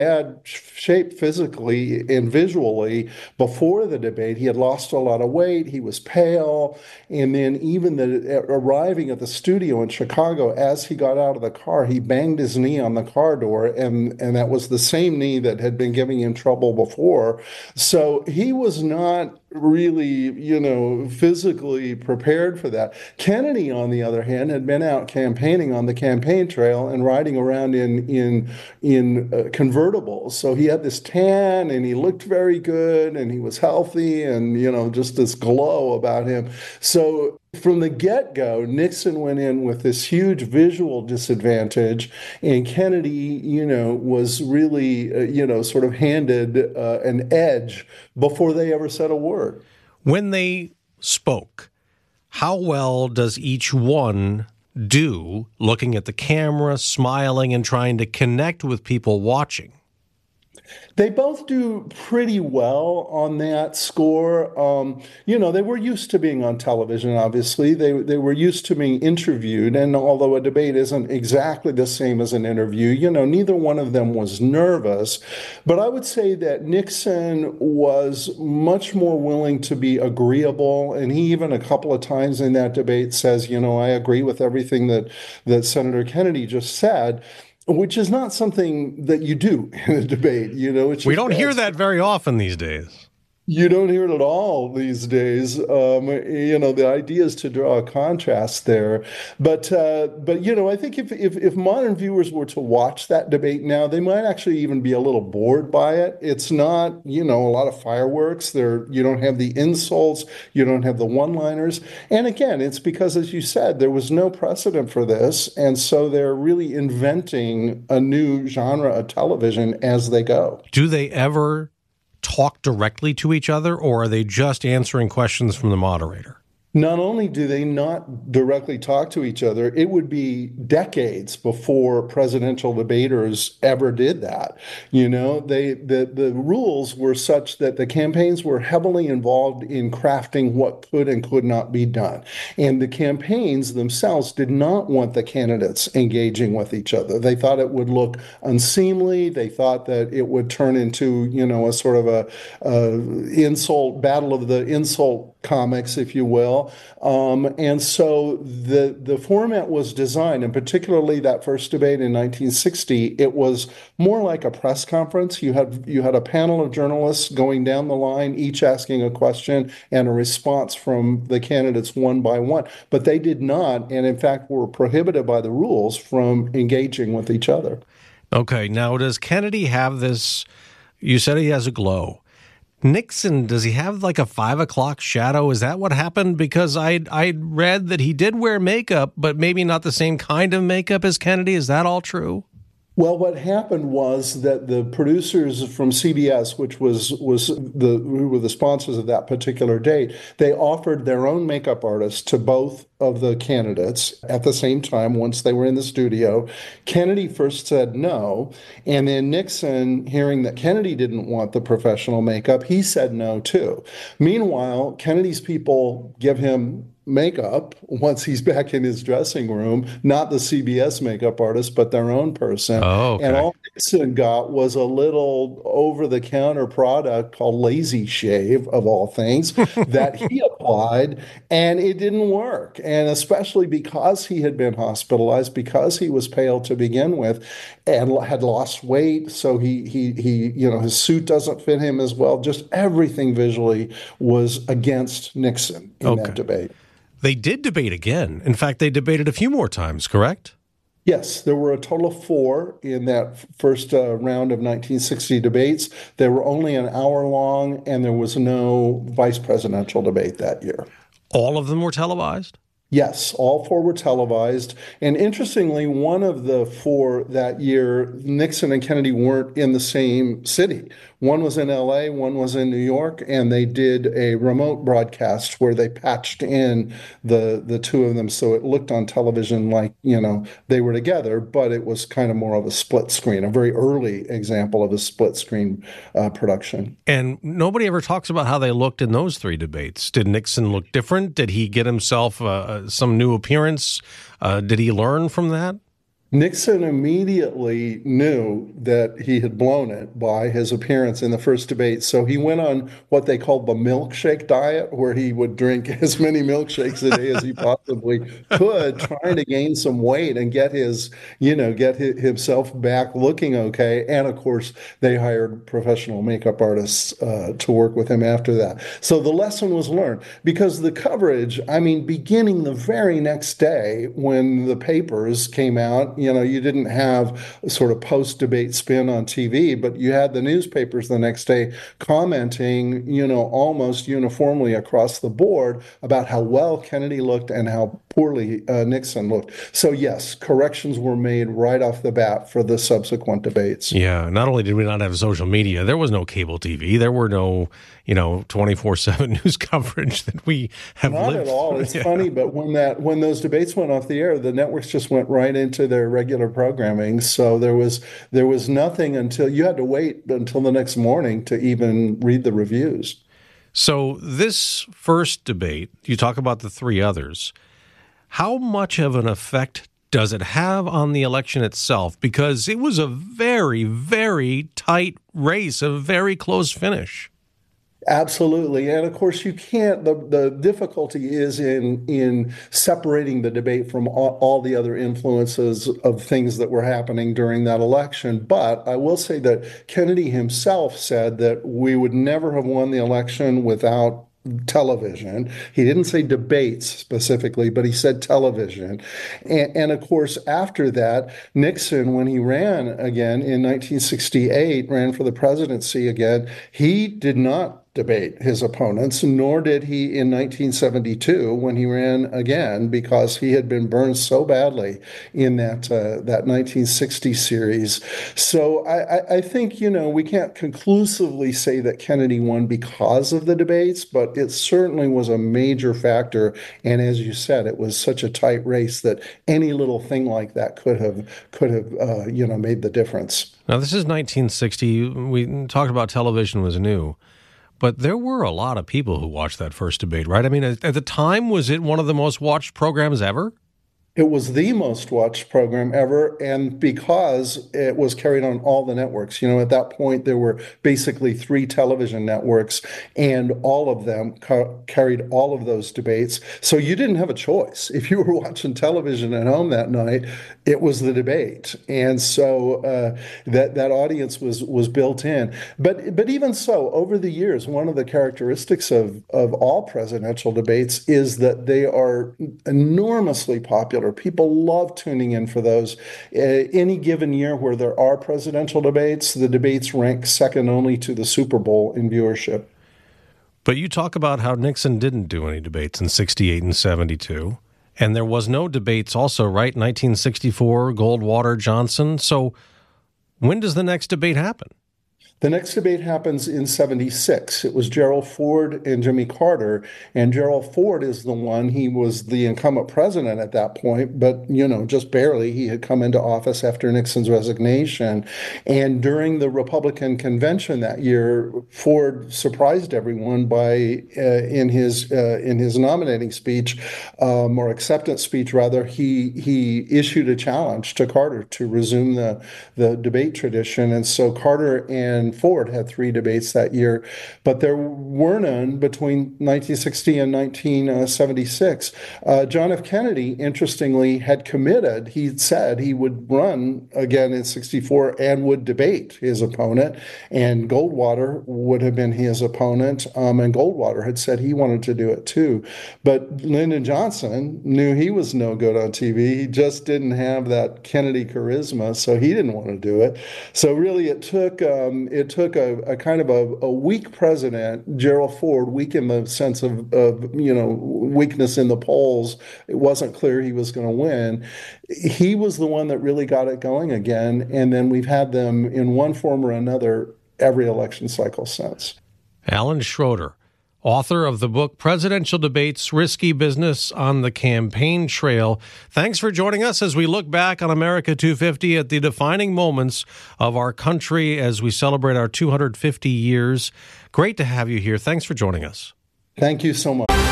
bad shape physically and visually before the debate. He had lost a lot of weight. He was pale. And then even arriving at the studio in Chicago, as he got out of the car, he banged his knee on the car door. And that was the same knee that had been giving him trouble before. So he was not really, physically prepared for that. Kennedy, on the other hand, had been out campaigning on the campaign trail and riding around in convertibles. So he had this tan and he looked very good and he was healthy and, just this glow about him. So from the get-go, Nixon went in with this huge visual disadvantage, and Kennedy, was really, sort of handed an edge before they ever said a word. When they spoke, how well does each one do looking at the camera, smiling, and trying to connect with people watching? They both do pretty well on that score. They were used to being on television, obviously. They were used to being interviewed. And although a debate isn't exactly the same as an interview, neither one of them was nervous. But I would say that Nixon was much more willing to be agreeable. And he even a couple of times in that debate says, I agree with everything that Senator Kennedy just said. Which is not something that you do in a debate, We don't hear that very often these days. You don't hear it at all these days. The idea is to draw a contrast there. But I think if modern viewers were to watch that debate now, they might actually even be a little bored by it. It's not, a lot of fireworks. You don't have the insults. You don't have the one-liners. And again, it's because, as you said, there was no precedent for this. And so they're really inventing a new genre of television as they go. Do they ever talk directly to each other, or are they just answering questions from the moderator? Not only do they not directly talk to each other, it would be decades before presidential debaters ever did that. The rules were such that the campaigns were heavily involved in crafting what could and could not be done. And the campaigns themselves did not want the candidates engaging with each other. They thought it would look unseemly. They thought that it would turn into, a sort of a battle of the insult comics, if you will. And so the format was designed, and particularly that first debate in 1960, it was more like a press conference. You had a panel of journalists going down the line, each asking a question and a response from the candidates one by one. But they did not, and in fact were prohibited by the rules from engaging with each other. Okay, now does Kennedy have this, you said he has a glow. Nixon, does he have like a 5 o'clock shadow? Is that what happened? Because I read that he did wear makeup, but maybe not the same kind of makeup as Kennedy. Is that all true? Well, what happened was that the producers from CBS, who were the sponsors of that particular date, they offered their own makeup artists to both of the candidates at the same time once they were in the studio. Kennedy first said no, and then Nixon, hearing that Kennedy didn't want the professional makeup, he said no too. Meanwhile, Kennedy's people give him makeup once he's back in his dressing room, not the CBS makeup artist, but their own person. Oh, okay. And all Nixon got was a little over-the-counter product called Lazy Shave, of all things, that he applied, and it didn't work. And especially because he had been hospitalized, because he was pale to begin with, and had lost weight, so he his suit doesn't fit him as well. Just everything visually was against Nixon in that debate. They did debate again. In fact, they debated a few more times, correct? Yes, there were a total of 4 in that first round of 1960 debates. They were only an hour long, and there was no vice presidential debate that year. All of them were televised? Yes, all 4 were televised. And interestingly, one of the 4 that year, Nixon and Kennedy weren't in the same city. One was in LA, one was in New York, and they did a remote broadcast where they patched in the two of them. So it looked on television like, they were together, but it was kind of more of a split screen, a very early example of a split screen production. And nobody ever talks about how they looked in those 3 debates. Did Nixon look different? Did he get himself some new appearance? Did he learn from that? Nixon immediately knew that he had blown it by his appearance in the first debate. So he went on what they called the milkshake diet, where he would drink as many milkshakes a day as he possibly could, trying to gain some weight and get himself back looking okay. And of course, they hired professional makeup artists to work with him after that. So the lesson was learned because the coverage, I mean, beginning the very next day when the papers came out, you didn't have a sort of post-debate spin on TV, but you had the newspapers the next day commenting, almost uniformly across the board about how well Kennedy looked and how poorly Nixon looked. So yes, corrections were made right off the bat for the subsequent debates. Yeah, not only did we not have social media, there was no cable TV. There were no, 24/7 news coverage that we have Not lived at all. through. It's Yeah. funny, but when those debates went off the air, the networks just went right into their regular programming. So there was nothing until you had to wait until the next morning to even read the reviews. So this first debate, you talk about the three others. How much of an effect does it have on the election itself? Because it was a very, very tight race, a very close finish. Absolutely. And of course, you can't, the difficulty is in separating the debate from all the other influences of things that were happening during that election. But I will say that Kennedy himself said that we would never have won the election without television. He didn't say debates specifically, but he said television. And of course, after that, Nixon, when he ran again in 1968, ran for the presidency again, he did not debate his opponents, nor did he in 1972 when he ran again, because he had been burned so badly in that 1960 series. So I think, we can't conclusively say that Kennedy won because of the debates, but it certainly was a major factor. And as you said, it was such a tight race that any little thing like that could have made the difference. Now, this is 1960. We talked about television was new. But there were a lot of people who watched that first debate, right? I mean, at the time, was it one of the most watched programs ever? It was the most watched program ever, and because it was carried on all the networks. At that point, there were basically three television networks, and all of them carried all of those debates. So you didn't have a choice. If you were watching television at home that night, it was the debate, and so that audience was built in. But even so, over the years, one of the characteristics of all presidential debates is that they are enormously popular. People love tuning in for those. Any given year where there are presidential debates, the debates rank second only to the Super Bowl in viewership. But you talk about how Nixon didn't do any debates in 68 and 72. And there was no debates also, right? 1964, Goldwater, Johnson. So when does the next debate happen? The next debate happens in 76. It was Gerald Ford and Jimmy Carter. And Gerald Ford is the one, he was the incumbent president at that point, but, just barely. He had come into office after Nixon's resignation. And during the Republican convention that year, Ford surprised everyone by, in his nominating speech, or acceptance speech rather, he issued a challenge to Carter to resume the debate tradition. And so Carter and Ford had three debates that year, but there were none between 1960 and 1976. John F. Kennedy, interestingly, had committed. He said he would run again in 64 and would debate his opponent, and Goldwater would have been his opponent, and Goldwater had said he wanted to do it too. But Lyndon Johnson knew he was no good on TV. He just didn't have that Kennedy charisma, so he didn't want to do it. So really, it took a kind of a weak president, Gerald Ford, weak in the sense of weakness in the polls. It wasn't clear he was going to win. He was the one that really got it going again, and then we've had them in one form or another every election cycle since. Alan Schroeder, author of the book Presidential Debates, Risky Business on the Campaign Trail. Thanks for joining us as we look back on America 250 at the defining moments of our country as we celebrate our 250 years. Great to have you here. Thanks for joining us. Thank you so much.